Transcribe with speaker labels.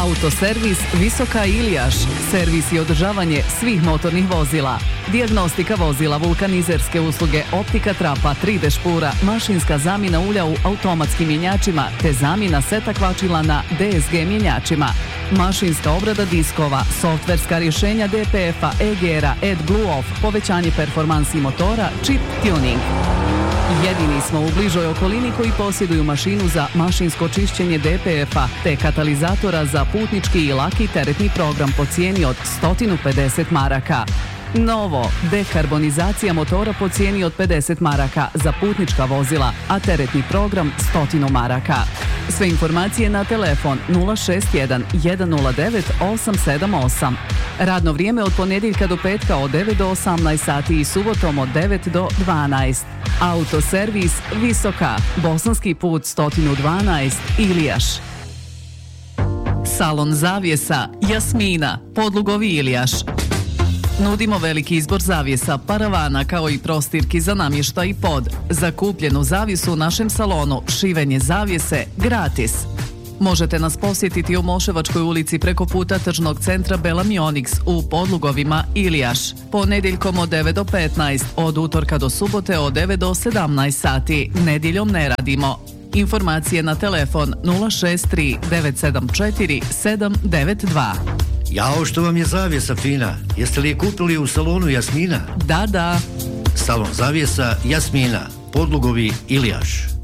Speaker 1: Autoservis Visoka Ilijaš, servis i održavanje svih motornih vozila. Dijagnostika vozila, vulkanizerske usluge, optika trapa, 3D špura, mašinska zamjena ulja u automatskim mjenjačima te zamjena seta kvačila na DSG mjenjačima. Mašinska obrada diskova, softverska rješenja DPF-a, EGR-a, AdBlue-Off, povećanje performansi motora, chip tuning. Jedini smo u bližoj okolini koji posjeduju mašinu za mašinsko čišćenje DPF-a te katalizatora za putnički i laki teretni program po cijeni od 150 maraka. Novo, dekarbonizacija motora po cijeni od 50 maraka za putnička vozila, a teretni program 100 maraka. Sve informacije na telefon 061 109 878. Radno vrijeme od ponedjeljka do petka od 9 do 18 sati i subotom od 9 do 12. Autoservis Visoka, Bosanski put 112, Ilijaš. Salon zavjesa Jasmina, Podlugovi, Ilijaš. Nudimo veliki izbor zavjesa, paravana kao i prostirki za namještaj i pod. Za kupljenu zavjesu u našem salonu šivenje zavjese gratis. Možete nas posjetiti u Moševačkoj ulici preko puta tržnog centra Belamionix u Podlugovima, Ilijaš. Ponedjeljkom od 9 do 15, od utorka do subote od 9 do 17 sati. Nedjeljom ne radimo. Informacije na telefon 063 974 792.
Speaker 2: Jao, što vam je zavjesa fina? Jeste li je kupili u salonu Jasmina?
Speaker 1: Da.
Speaker 2: Salon zavjesa Jasmina, Podlugovi, Ilijaš.